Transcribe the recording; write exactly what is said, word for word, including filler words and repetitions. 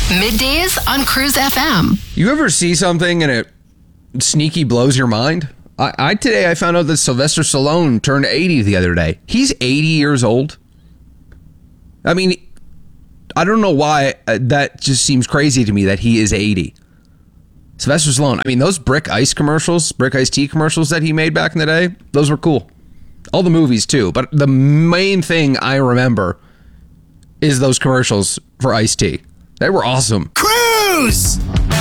Middays on Cruise F M. You ever see something and it sneaky blows your mind? I, I today I found out that Sylvester Stallone turned eighty the other day. He's eighty years old. I mean, I don't know why uh, that just seems crazy to me that he is eighty. Sylvester Stallone. I mean, those Brick Ice commercials, Brick Ice Tea commercials that he made back in the day, those were cool. All the movies too, but the main thing I remember is those commercials for iced tea. They were awesome. Cruise!